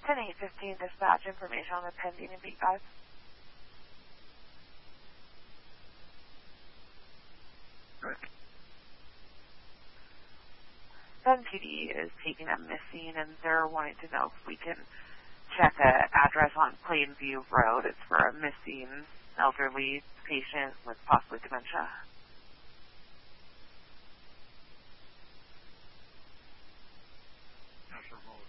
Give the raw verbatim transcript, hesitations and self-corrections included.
ten eight fifteen dispatch information on the pending in B five. Sun P D is taking a missing, and they're wanting to know if we can check an address on Plainview Road. It's for a missing elderly patient with possibly dementia. National Road.